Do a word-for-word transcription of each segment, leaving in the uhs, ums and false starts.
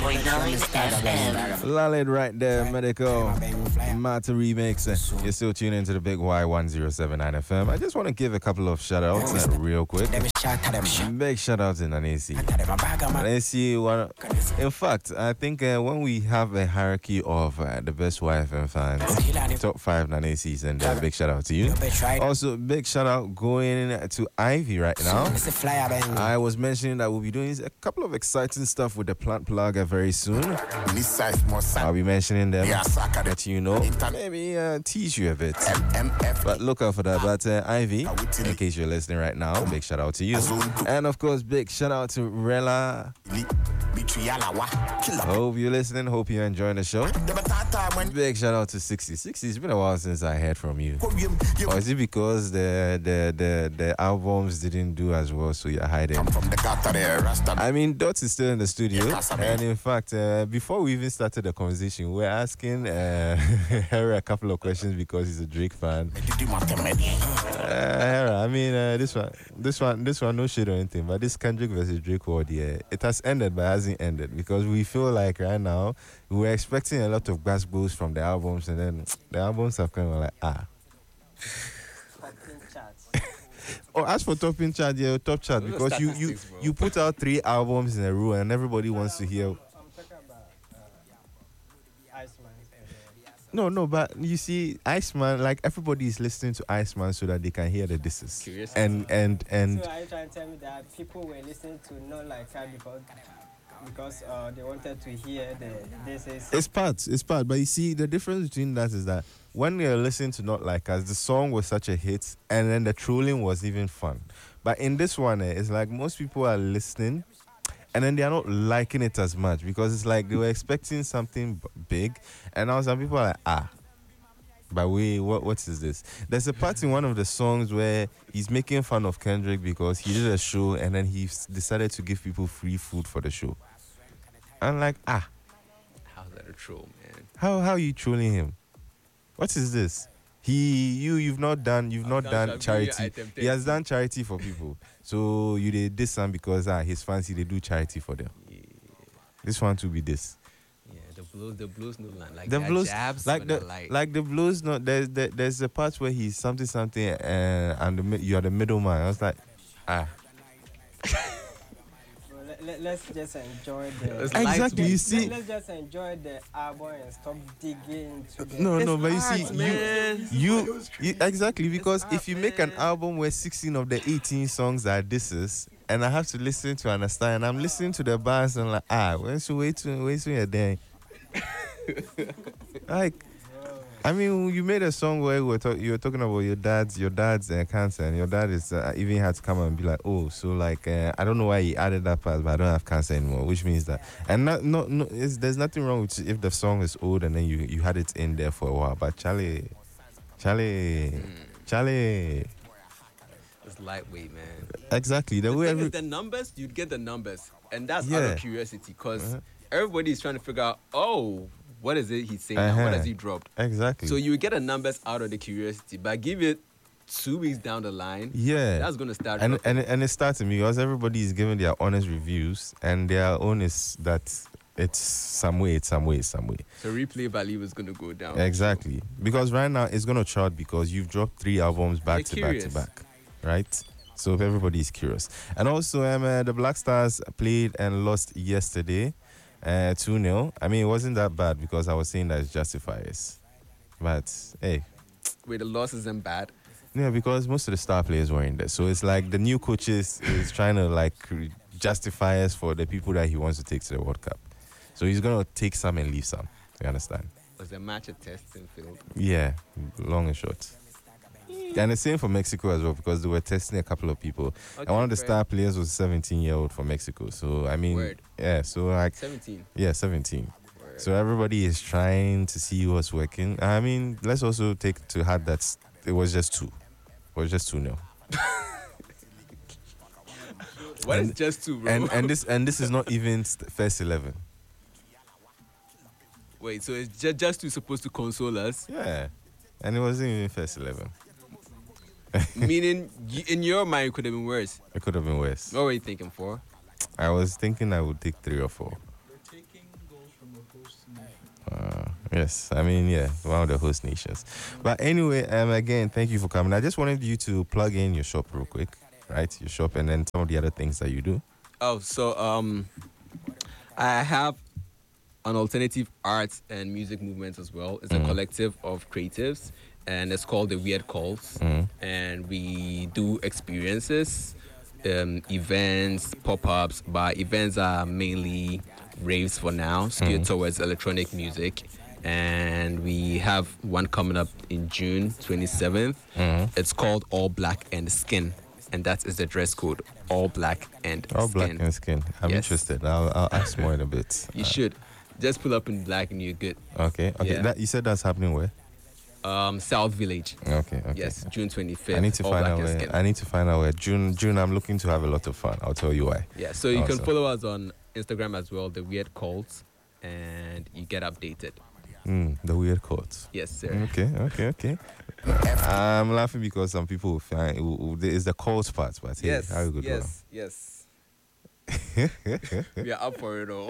point nine F M. Lalid right there, Medical Mata Remix. You're still tuning into the Big Y one oh seven nine F M. I just want to give a couple of shout outs uh, real quick. Big shout out to Nanesi. Nanesi, one, in fact, I think uh, when we have a hierarchy of uh, the best Y F M fans, top five Nanesis, and uh, big shout out to you. Also, big shout out going to Ivy right now. I was mentioning that we'll be doing a couple of exciting stuff with the plant plugger very soon. I'll be mentioning them, let you know, maybe uh, tease you a bit. But look out for that. But uh, Ivy, in case you're listening right now, big shout out to you. And of course, big shout out to Rella. Hope you're listening. Hope you're enjoying the show. Big shout out to sixty. sixty, it's been a while since I heard from you. Or is it because the the the, the albums didn't do as well, so you're hiding? I mean, Dot is still in the studio. And in fact, uh, before we even started the conversation, we're asking uh, Hera a couple of questions because he's a Drake fan. Uh, Hera, I mean, uh, this one, this one, this one, no shit or anything, but this Kendrick versus Drake war, yeah, it has ended, but hasn't ended because we feel like right now we were expecting a lot of gas boosts from the albums, and then the albums have kind of like ah. Oh, as for topping chart, yeah, top chart because you you bro. you put out three albums in a row and everybody wants to hear. I'm talking about uh, Iceman. No, no, but you see, Iceman, like everybody is listening to Iceman so that they can hear the disses. Curious. And and and. So are you trying to tell me that people were listening to Not Like Her because because uh, they wanted to hear the disses? It's part, it's part. But you see, the difference between that is that when you're listening to Not Like Us, the song was such a hit, and then the trolling was even fun. But in this one, eh, it's like most people are listening, and then they are not liking it as much because it's like they were expecting something b- big, and now some people are like, ah, but wait, what, what is this? There's a part in one of the songs where he's making fun of Kendrick because he did a show, and then he decided to give people free food for the show. I'm like, ah. How's that a troll, man? How how are you trolling him? What is this? He, you, you've not done, you've I've not done done charity. He has done charity for people. So you did this one because ah, his fancy they do charity for them. Yeah. This one to be this. Yeah, the blues, the blues, no land. Like the blues, jabs, like the like. like the blues. No, there's there, there's a part where he's something something, uh, and the, you're the middleman. I was like, ah. Let, let's just enjoy the exactly. You see, let's just enjoy the album and stop digging into the no, no, it's but you art, see, man. you, you, you, exactly because art, if you make an man. album where sixteen of the eighteen songs are disses, and I have to listen to understand, I'm listening to the bars and like, ah, where's you wait to wait to your day? Like, I mean, you made a song where we were talk- you were talking about your dad's your dad's uh, cancer, and your dad is uh, even had to come and be like, oh, so like uh, I don't know why he added that part, but I don't have cancer anymore, which means that, and not, no, no, it's, there's nothing wrong with if the song is old and then you you had it in there for a while, but Charlie, Charlie, Mm. Charlie, It's lightweight, man. exactly the, The way thing every, is, the numbers, you'd get the numbers, and that's out Yeah. of curiosity, because Uh-huh. everybody is trying to figure out, oh, what is it he's saying? now? Uh-huh. What has he dropped? exactly. So you would get the numbers out of the curiosity, but give it two weeks down the line, yeah, that's gonna start. and dropping. and and it starts me because everybody is giving their honest reviews, and their own is that it's some way, it's some way, it's some way. so replay value is gonna go down. Exactly, because right now it's gonna chart because you've dropped three albums back to They're back to curious. back, right? So everybody is curious. And also, um, uh, the Black Stars played and lost yesterday, uh, two nil. I mean, it wasn't that bad because I was saying that it's justifiers, but hey, Wait, the loss isn't bad. yeah, because most of the star players were in there, so it's like the new coaches is trying to like cre- justify us for the people that he wants to take to the World Cup. So he's gonna take some and leave some. You understand? Was the match a testing field? Yeah, long and short. And the same for Mexico as well because they were testing a couple of people. Okay, And one of the fair. star players was a seventeen year old from Mexico. So, I mean, Word. yeah, so like, seventeen. yeah, seventeen. Word. So everybody is trying to see what's working. I mean, let's also take to heart that it was just two. It was just two nil. What is and- just two, bro? And and this and this is not even st- first eleven. Wait, so it's just just two supposed to console us? Yeah. And it wasn't even first eleven. Meaning, y- in your mind, it could have been worse. It could have been worse. What were you thinking for? I was thinking I would take three or four. Uh, yes, I mean, yeah, one of the host nations. But anyway, um, again, thank you for coming. I just wanted you to plug in your shop real quick, right? Your shop and then some of the other things that you do. Oh, so um, I have an alternative arts and music movement as well. It's Mm. a collective of creatives, and it's called the Weird Calls. Mm. And we do experiences, um, events, pop-ups. But events are mainly raves for now, skewed Mm. towards electronic music. And we have one coming up in June twenty-seventh. Mm. It's called All Black and Skin, and that is the dress code: all black and All skin. black and skin. I'm Yes. interested. I'll, I'll ask more in a bit. You Uh, should just pull up in black and you're good. Okay. Okay. Yeah. That, you said that's happening where? Um, South Village. Okay. Okay. Yes, June twenty-fifth. I need to all find black out and where. skin. I need to find out where. June. June. I'm looking to have a lot of fun. I'll tell you why. Yeah, so you Awesome. can follow us on Instagram as well, the Weird Calls, and you get updated. Mm, the weird quotes. Yes, sir. Okay. Okay. Okay. I'm laughing because some people will find it's the calls part, but hey, Yes, how you good yes, yes. We are up for it all.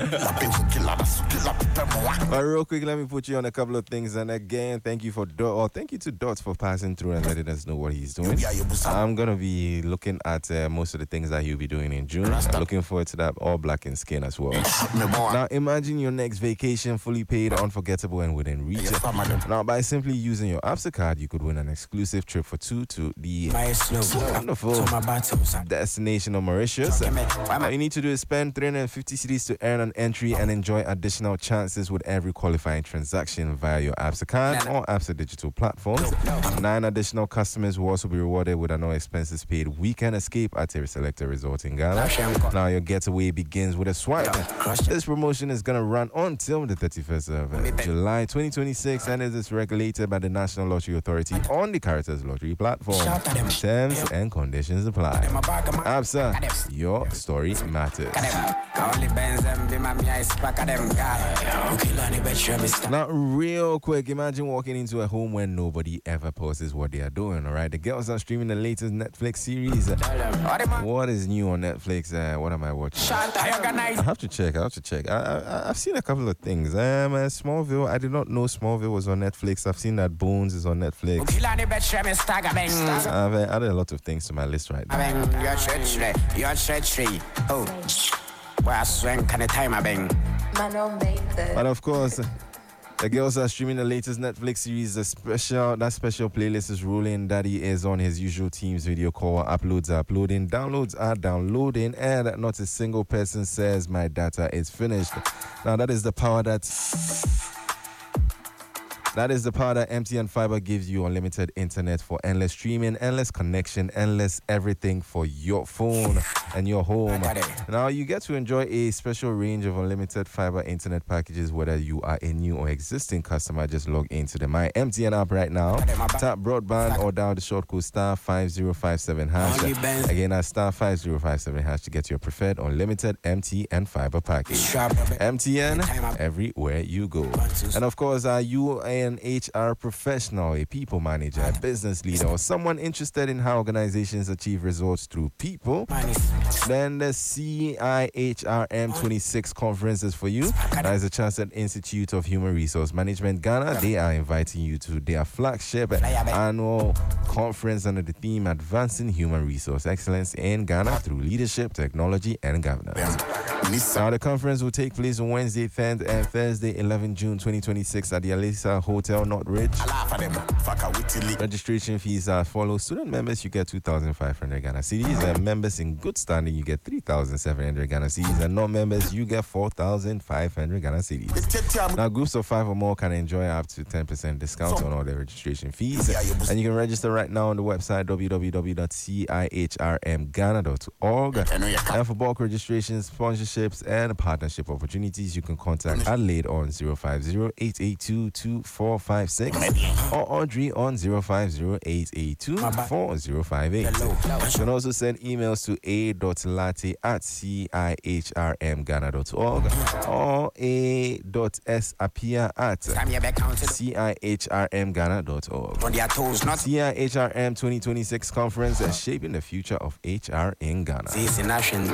But real quick, let me put you on a couple of things. And again, thank you for Dot, or thank you to Dots for passing through and letting us know what he's doing. I'm gonna be looking at uh, most of the things that he'll be doing in June. I'm looking forward to that all black and skin as well. Now, imagine your next vacation fully paid, unforgettable, and within reach. Now, by simply using your Absa card, you could win an exclusive trip for two to the wonderful destination of Mauritius. All you need to do is spend three hundred fifty cedis to earn an entry and enjoy additional chances with every qualifying transaction via your Absa card or Absa digital platforms. Nine additional customers will also be rewarded with an all expenses paid weekend escape at a selected resort in Ghana. Now your getaway begins with a swipe. This promotion is going to run until the thirty-first of uh, July twenty twenty-six, and it is regulated by the National Lottery Authority on the Caritas Lottery platform. Terms and conditions apply. Absa, your story matters. Now, real quick, imagine walking into a home where nobody ever posts what they are doing, all right? The girls are streaming the latest Netflix series. What is new on Netflix? Uh, what am I watching? I have to check, I have to check. I, I, I've seen a couple of things. Um, uh, Smallville, I did not know Smallville was on Netflix. I've seen that Bones is on Netflix. I've uh, added a lot of things to my list right now. But of course, the girls are streaming the latest Netflix series. The special that special playlist is rolling. Daddy is on his usual Teams video call. Uploads are uploading, downloads are downloading, and not a single person says my data is finished. Now that is the power that That is the power that M T N Fiber gives you: unlimited internet for endless streaming, endless connection, endless everything for your phone and your home. Now you get to enjoy a special range of unlimited fiber internet packages, whether you are a new or existing customer. Just log into the My M T N app right now, tap broadband or dial the short code star five zero five seven hash. Again, that's star five zero five seven hash to get your preferred unlimited M T N Fiber package. M T N, everywhere you go. And of course, are you a an H R professional, a people manager, a business leader, or someone interested in how organizations achieve results through people? Then the C I H R M twenty-six conference is for you. That is the Chancellor Institute of Human Resource Management Ghana. They are inviting you to their flagship annual conference under the theme Advancing Human Resource Excellence in Ghana through Leadership, Technology, and Governance. Now, the conference will take place on Wednesday, tenth and Thursday, eleventh June twenty twenty-six at the Alisa Hotel, Northridge. Registration fees are as follows. Student members, you get two thousand five hundred Ghana cedis, and members in good standing, you get three thousand seven hundred Ghana cedis, and non-members, you get four thousand five hundred Ghana cedis. Now, groups of five or more can enjoy up to ten percent discount on all their registration fees, and you can register right now on the website w w w dot c i h r m ghana dot org. And for bulk registrations, sponsorships, and partnership opportunities, you can contact Adelaide on zero five zero eight eight two two four five six or Audrey on zero five zero eight eight two four zero five eight. You can also send emails to a dot latte at c i h r m ghana dot org or a dot s apia at c i h r m ghana dot org. C I H R M twenty twenty-six conference is shaping the future of H R in Ghana.